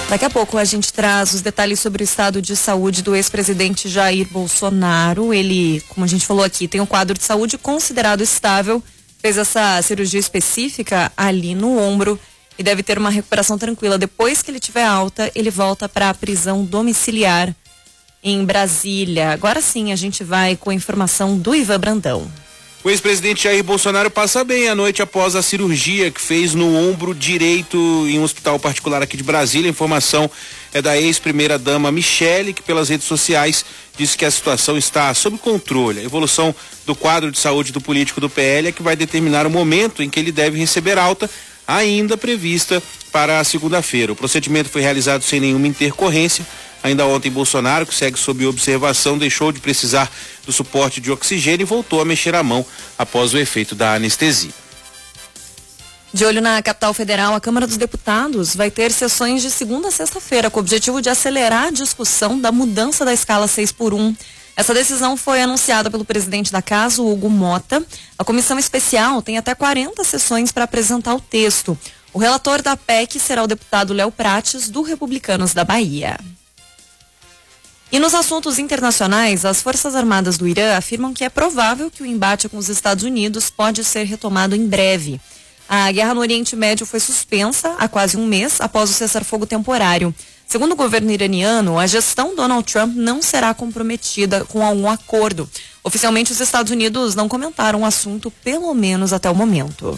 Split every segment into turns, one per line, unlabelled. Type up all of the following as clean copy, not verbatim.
Daqui a pouco a gente traz os detalhes sobre o estado de saúde do ex-presidente Jair Bolsonaro. Ele, como a gente falou aqui, tem um quadro de saúde considerado estável, fez essa cirurgia específica ali no ombro e deve ter uma recuperação tranquila. Depois que ele tiver alta, ele volta para a prisão domiciliar em Brasília. Agora sim, a gente vai com a informação do Ivan Brandão.
O ex-presidente Jair Bolsonaro passa bem à noite após a cirurgia que fez no ombro direito em um hospital particular aqui de Brasília. A informação é da ex-primeira-dama Michele, que pelas redes sociais disse que a situação está sob controle. A evolução do quadro de saúde do político do PL é que vai determinar o momento em que ele deve receber alta, ainda prevista para a segunda-feira. O procedimento foi realizado sem nenhuma intercorrência. Ainda ontem, Bolsonaro, que segue sob observação, deixou de precisar do suporte de oxigênio e voltou a mexer a mão após o efeito da anestesia.
De olho na capital federal, a Câmara dos Deputados vai ter sessões de segunda a sexta-feira, com o objetivo de acelerar a discussão da mudança da escala 6x1. Essa decisão foi anunciada pelo presidente da casa, Hugo Mota. A comissão especial tem até 40 sessões para apresentar o texto. O relator da PEC será o deputado Léo Prates, do Republicanos da Bahia. E nos assuntos internacionais, as Forças Armadas do Irã afirmam que é provável que o embate com os Estados Unidos pode ser retomado em breve. A guerra no Oriente Médio foi suspensa há quase um mês após o cessar-fogo temporário. Segundo o governo iraniano, a gestão Donald Trump não será comprometida com algum acordo. Oficialmente, os Estados Unidos não comentaram o assunto, pelo menos até o momento.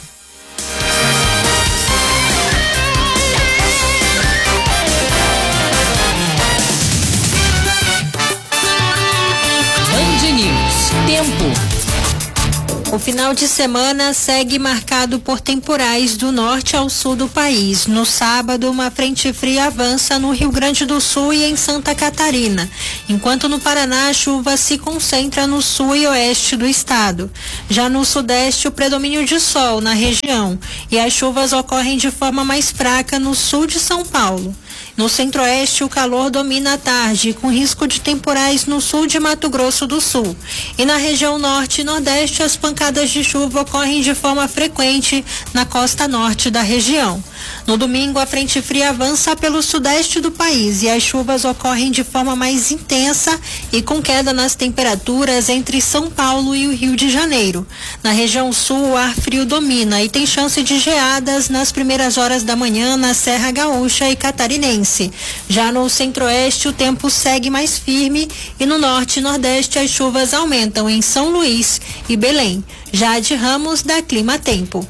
Tempo. O final de semana segue marcado por temporais do norte ao sul do país. No sábado, uma frente fria avança no Rio Grande do Sul e em Santa Catarina, enquanto no Paraná a chuva se concentra no sul e oeste do estado. Já no sudeste, o predomínio de sol na região e as chuvas ocorrem de forma mais fraca no sul de São Paulo. No centro-oeste, o calor domina à tarde, com risco de temporais no sul de Mato Grosso do Sul. E na região norte e nordeste, as pancadas de chuva ocorrem de forma frequente na costa norte da região. No domingo, a frente fria avança pelo sudeste do país e as chuvas ocorrem de forma mais intensa e com queda nas temperaturas entre São Paulo e o Rio de Janeiro. Na região sul, o ar frio domina e tem chance de geadas nas primeiras horas da manhã na Serra Gaúcha e Catarinense. Já no centro-oeste, o tempo segue mais firme e no norte e nordeste as chuvas aumentam em São Luís e Belém. Jade Ramos, da Clima Tempo.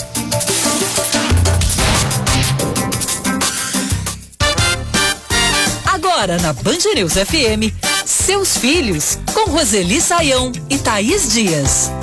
Agora na Band News FM, seus filhos com Roseli Saião e Thaís Dias.